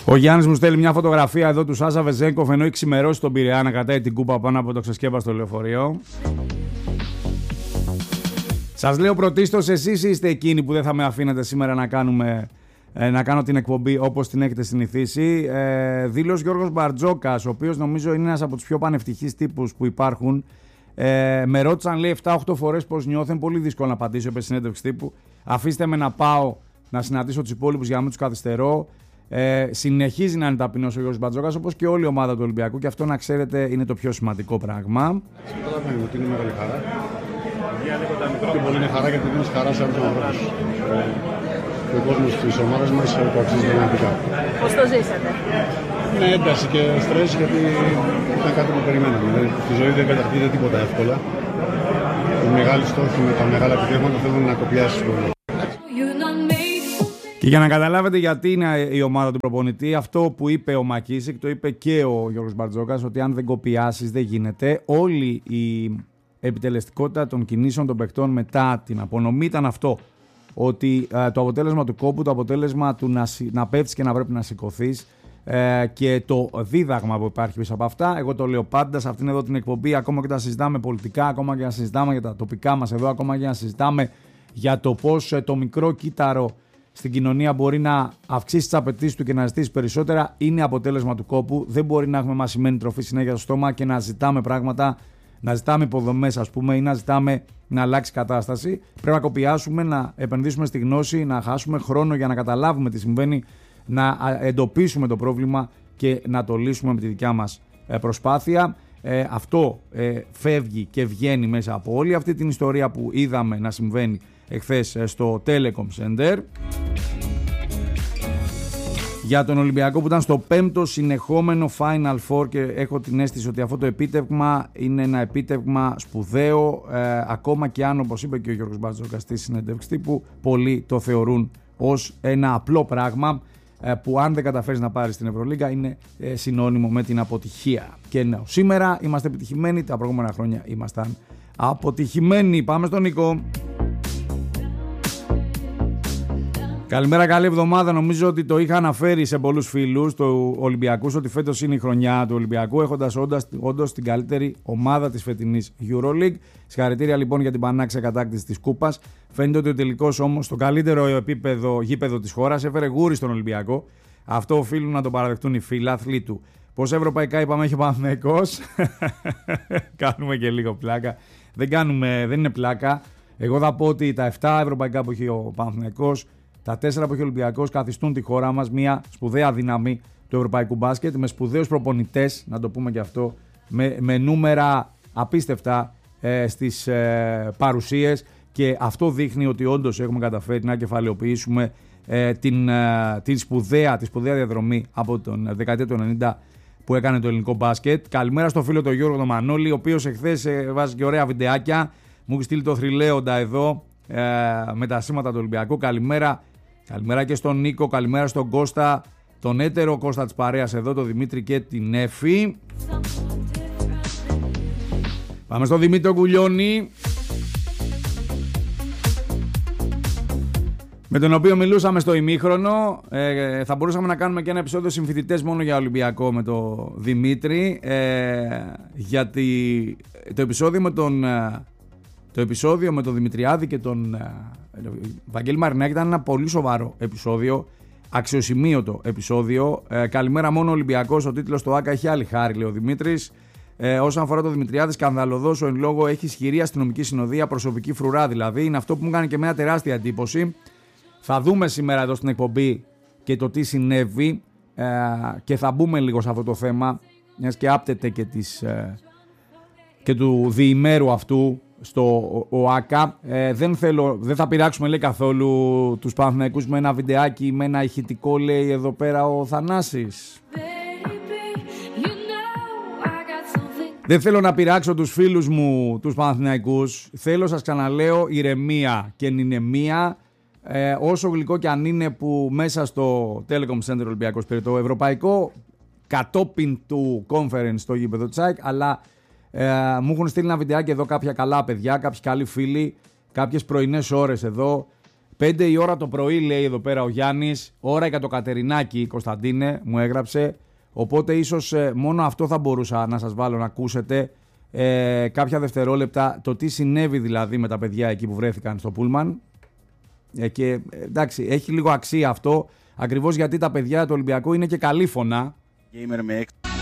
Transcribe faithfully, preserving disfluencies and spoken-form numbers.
Ο Γιάννης μου στέλνει μια φωτογραφία εδώ του Σάσα Βεζέγκοφ ενώ έχει ξημερώσει τον Πειραιά να κρατάει την κούπα πάνω από το ξεσκέπαστο λεωφορείο. Σας λέω πρωτίστως, εσείς είστε εκείνοι που δεν θα με αφήνετε σήμερα να, κάνουμε, να κάνω την εκπομπή όπως την έχετε συνηθίσει. Ε, δήλωσε Γιώργος Μπαρτζόκας, ο οποίος νομίζω είναι ένας από τους πιο πανευτυχείς τύπους που υπάρχουν. Ε, με ρώτησαν, λέει, επτά οχτώ φορές πώς νιώθουν. Πολύ δύσκολο να απαντήσω, είπε συνέντευξη τύπου. Αφήστε με να πάω να συναντήσω τους υπόλοιπους για να μην τους καθυστερώ. Ε, συνεχίζει να είναι ταπεινός ο Γιώργος Μπαρτζόκας, όπως και όλη η ομάδα του Ολυμπιακού, και αυτό να ξέρετε είναι το πιο σημαντικό πράγμα. Καταλαβαίνω ότι είναι μεγάλη χαρά. Και πολύ είναι χαρά γιατί δίνεις χαρά σε άλλους ανθρώπους. Ο κόσμος της ομάδας μας το αξίζει πραγματικά. Πώς το ζήσατε? Είναι ένταση και στρες γιατί ήταν κάτι που περιμέναμε. Στη ζωή δεν κατακτείται τίποτα εύκολα. Οι μεγάλοι στόχοι με τα μεγάλα επιτεύγματα θέλουν να κοπιάσεις πολύ. Και για να καταλάβετε γιατί είναι η ομάδα του προπονητή, αυτό που είπε ο Μακίσικ, το είπε και ο Γιώργος Μπαρτζόκας, ότι αν δεν κοπιάσεις δεν γίνεται. Όλη η επιτελεστικότητα των κινήσεων των παικτών μετά την απονομή ήταν αυτό. Ότι ε, το αποτέλεσμα του κόπου, το αποτέλεσμα του να, να πέφτεις και να πρέπει να σηκωθείς, ε, και το δίδαγμα που υπάρχει πίσω από αυτά. Εγώ το λέω πάντα σε αυτήν εδώ την εκπομπή, ακόμα και όταν συζητάμε πολιτικά, ακόμα και να συζητάμε για τα τοπικά μας εδώ, ακόμα και να συζητάμε για το πώς ε, το μικρό κύτταρο στην κοινωνία μπορεί να αυξήσει τις απαιτήσεις του και να ζητήσει περισσότερα, είναι αποτέλεσμα του κόπου. Δεν μπορεί να έχουμε μασημένη τροφή συνέχεια στο στόμα και να ζητάμε πράγματα, να ζητάμε υποδομές, ας πούμε, ή να ζητάμε να αλλάξει κατάσταση. Πρέπει να κοπιάσουμε, να επενδύσουμε στη γνώση, να χάσουμε χρόνο για να καταλάβουμε τι συμβαίνει, να εντοπίσουμε το πρόβλημα και να το λύσουμε με τη δικιά μας προσπάθεια. Ε, αυτό ε, φεύγει και βγαίνει μέσα από όλη αυτή την ιστορία που είδαμε να συμβαίνει εχθές στο Telecom Center. Για τον Ολυμπιακό που ήταν στο πέμπτο συνεχόμενο Final Four, και έχω την αίσθηση ότι αυτό το επίτευγμα είναι ένα επίτευγμα σπουδαίο, ε, ακόμα και αν, όπως είπε και ο Γιώργος Μπαρτζόκας στη συνέντευξη τύπου, πολλοί το θεωρούν ως ένα απλό πράγμα, ε, που αν δεν καταφέρεις να πάρεις την Ευρωλίγκα είναι ε, συνώνυμο με την αποτυχία. Και ναι, σήμερα είμαστε επιτυχημένοι, τα προηγούμενα χρόνια ήμασταν αποτυχημένοι. Πάμε στον Νίκο. Καλημέρα, καλή εβδομάδα. Νομίζω ότι το είχα αναφέρει σε πολλούς φίλους του Ολυμπιακού ότι φέτος είναι η χρονιά του Ολυμπιακού, έχοντας όντως την καλύτερη ομάδα της φετινής EuroLeague. Συγχαρητήρια λοιπόν για την πανάξια κατάκτηση της Κούπας. Φαίνεται ότι ο τελικός όμως, στο καλύτερο επίπεδο γήπεδο της χώρας, έφερε γούρι στον Ολυμπιακό. Αυτό οφείλουν να το παραδεχτούν οι φίλαθλοι του. Πόσα ευρωπαϊκά είπαμε έχει ο Παναθηναϊκός? Κάνουμε και λίγο πλάκα. Δεν, κάνουμε, δεν είναι πλάκα. Εγώ θα πω ότι τα επτά ευρωπαϊκά που έχει ο Παναθηναϊκός, τα τέσσερα που έχει ο Ολυμπιακός, καθιστούν τη χώρα μας μια σπουδαία δύναμη του ευρωπαϊκού μπάσκετ, με σπουδαίους προπονητές, να το πούμε και αυτό, με, με νούμερα απίστευτα ε, στις ε, παρουσίες, και αυτό δείχνει ότι όντως έχουμε καταφέρει να κεφαλαιοποιήσουμε ε, την, ε, την σπουδαία, τη σπουδαία διαδρομή από τον δεκαετία του ενενήντα που έκανε το ελληνικό μπάσκετ. Καλημέρα στο φίλο τον Γιώργο τον Μανώλη, ο οποίος εχθές ε, βάζει και ωραία βιντεάκια, μου έχει στείλει το θρυλέοντα εδώ ε, με τα σήματα του Ολυμπιακού. Καλημέρα. Καλημέρα και στον Νίκο, καλημέρα στον Κώστα, τον έτερο Κώστα της παρέας εδώ, τον Δημήτρη και την Εφη. Πάμε στον Δημήτρη Κουλιώνη, με τον οποίο μιλούσαμε στο ημίχρονο. Ε, θα μπορούσαμε να κάνουμε και ένα επεισόδιο συμφοιτητές μόνο για Ολυμπιακό με τον Δημήτρη, ε, γιατί το επεισόδιο με τον, το επεισόδιο με τον Δημητριάδη και τον Βαγγέλη Μαρινάκη ήταν ένα πολύ σοβαρό επεισόδιο, αξιοσημείωτο επεισόδιο. Ε, καλημέρα μόνο Ολυμπιακός, ο τίτλος στο ΆΚΑ έχει άλλη χάρη, λέει ο Δημήτρης. Ε, όσον αφορά τον Δημητριάδη, σκανδαλωδός ο εν λόγω έχει ισχυρή αστυνομική συνοδεία, προσωπική φρουρά δηλαδή. Είναι αυτό που μου κάνει και μια τεράστια εντύπωση. Θα δούμε σήμερα εδώ στην εκπομπή και το τι συνέβη, ε, και θα μπούμε λίγο σε αυτό το θέμα, μιας και άπτεται και, της, ε, και του διημέρου αυτού στο ΟΑΚΑ. Ε, δεν, θέλω, δεν θα πειράξουμε, λέει, καθόλου τους Παναθηναϊκούς με ένα βιντεάκι, με ένα ηχητικό, λέει εδώ πέρα ο Θανάσης. Δεν θέλω να πειράξω τους φίλους μου τους Παναθηναϊκούς. Θέλω, σας ξαναλέω, ηρεμία και νηνεμία. Ε, όσο γλυκό και αν είναι που μέσα στο Telecom Center Ολυμπιακός πήρε το ευρωπαϊκό κατόπιν του conference στο γήπεδο της ΑΕΚ, αλλά ε, μου έχουν στείλει ένα βιντεάκι εδώ κάποια καλά παιδιά, κάποιοι καλοί φίλοι, κάποιες πρωινές ώρες εδώ, πέντε η ώρα το πρωί, λέει εδώ πέρα ο Γιάννης. Ώρα για το Κατερινάκι, Κωνσταντίνε, μου έγραψε. Οπότε ίσως ε, μόνο αυτό θα μπορούσα να σας βάλω να ακούσετε. Ε, κάποια δευτερόλεπτα το τι συνέβη δηλαδή με τα παιδιά εκεί που βρέθηκαν στο Πούλμαν. Ε, και εντάξει, έχει λίγο αξία αυτό, ακριβώς γιατί τα παιδιά του Ολυμπιακού είναι και καλή φωνά. Gamer με έξι.